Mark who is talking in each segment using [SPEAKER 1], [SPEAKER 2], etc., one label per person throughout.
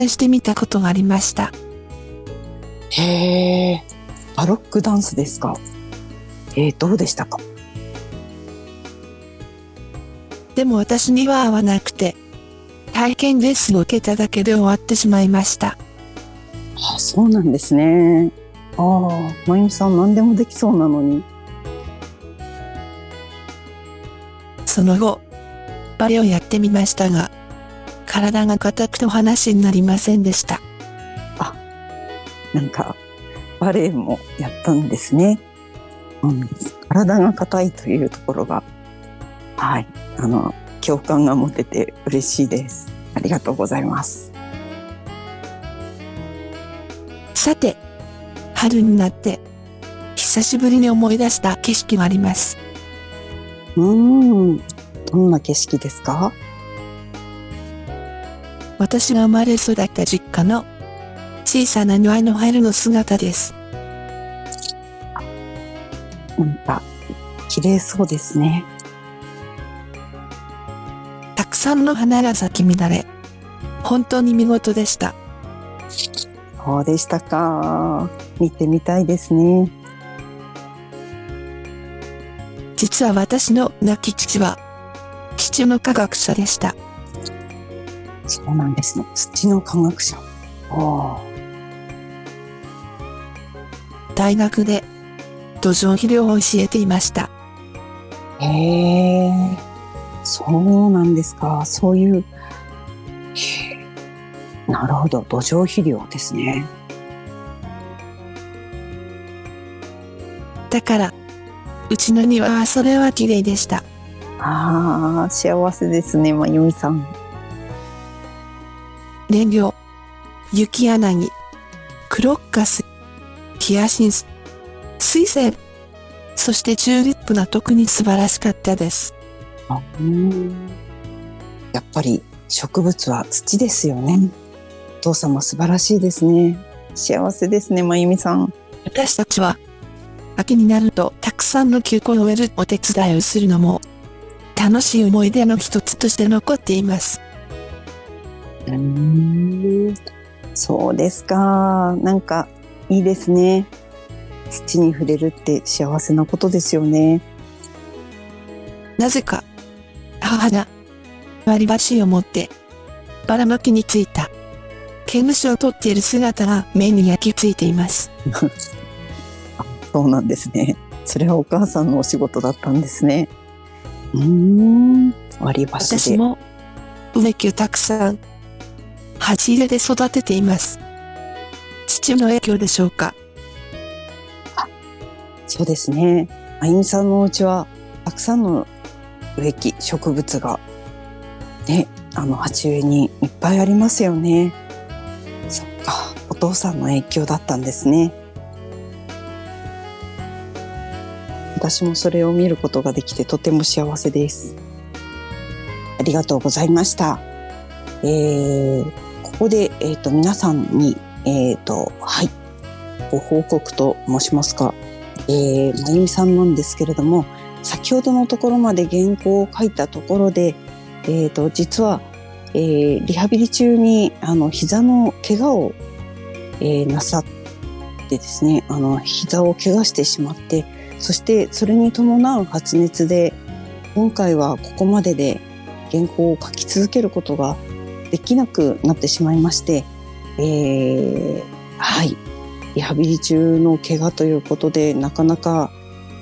[SPEAKER 1] してみたことがありました。
[SPEAKER 2] へー、バロックダンスですか。どうでしたか？
[SPEAKER 1] でも私には合わなくて、体験レッスンを受けただけで終わってしまいました。
[SPEAKER 2] あ、そうなんですね。ああ、まゆみさん何でもできそうなのに。
[SPEAKER 1] その後、バレエをやってみましたが、体が硬くてお話になりませんでした。
[SPEAKER 2] あ、なんかバレエもやったんですね。体が硬いというところが、はい、共感が持てて嬉しいです。ありがとうございます。
[SPEAKER 1] さて、春になって久しぶりに思い出した景色があります。
[SPEAKER 2] どんな景色ですか？
[SPEAKER 1] 私が生まれ育った実家の小さな庭の春の姿です。
[SPEAKER 2] なんか綺麗そうですね。
[SPEAKER 1] たくさんの花が咲き乱れ、本当に見事でした。
[SPEAKER 2] そうでしたか。見てみたいですね。
[SPEAKER 1] 実は私の亡き父は土の科学者でした。
[SPEAKER 2] そうなんですね。土の科学者。
[SPEAKER 1] 大学で土壌肥料を教えていました。
[SPEAKER 2] へえ、そうなんですか。そういう、なるほど、土壌肥料ですね。
[SPEAKER 1] だからうちの庭はそれは綺麗でした。
[SPEAKER 2] ああ、幸せですね、まゆみさん。
[SPEAKER 1] レンリョウ、雪柳、クロッカス、ヒヤシンス、水仙、そしてチューリップが特に素晴らしかったです。
[SPEAKER 2] やっぱり植物は土ですよね。お父さんも素晴らしいですね。幸せですね、まゆみさん。
[SPEAKER 1] 私たちは秋になるとたくさんの球根を植えるお手伝いをするのも楽しい思い出の一つとして残っています。
[SPEAKER 2] そうですか。なんかいいですね。土に触れるって幸せなことですよね。
[SPEAKER 1] なぜか母が割り箸を持ってバラの木についた毛虫を取っている姿が目に焼き付いています。
[SPEAKER 2] そうなんですね。それはお母さんのお仕事だったんですね。割り箸で。
[SPEAKER 1] 私も植木をたくさん鉢入れで育てています。父の影響でしょうか。
[SPEAKER 2] そうですね。あゆみさんのお家はたくさんの植木、植物がね、鉢植えにいっぱいありますよね。そっか、お父さんの影響だったんですね。私もそれを見ることができてとても幸せです。ありがとうございました。ここで、皆さんに、はい、ご報告と申しますか、まゆみさんなんですけれども、先ほどのところまで原稿を書いたところで、実は、リハビリ中に膝の怪我を、なさってですね、膝を怪我してしまって、そしてそれに伴う発熱で今回はここまでで原稿を書き続けることができなくなってしまいまして、はい、リハビリ中の怪我ということでなかなか、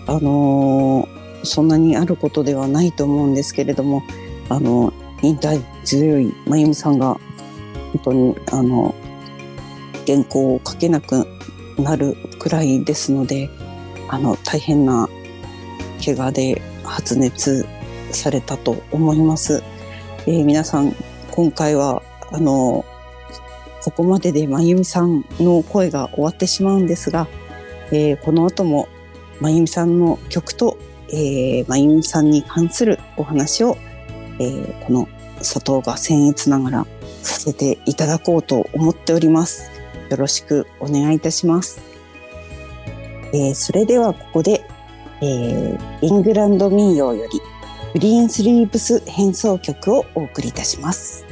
[SPEAKER 2] そんなにあることではないと思うんですけれども、忍耐強いまゆみさんが本当に原稿を書けなくなるくらいですので、大変な怪我で発熱されたと思います。皆さん今回はここまででまゆみさんの声が終わってしまうんですが、この後もまゆみさんの曲と、まゆみさんに関するお話を、この佐藤が僭越ながらさせていただこうと思っております。よろしくお願いいたします。それではここで、イングランド民謡よりグリーンスリーブス変奏曲をお送りいたします。